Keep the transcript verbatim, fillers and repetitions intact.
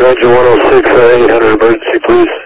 Roger, one oh six, uh, eight hundred emergency, please.